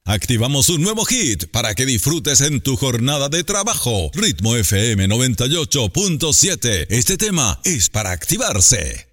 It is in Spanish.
Activamos un nuevo hit para que disfrutes en tu jornada de trabajo. Ritmo FM 98.7. Este tema es para activarse.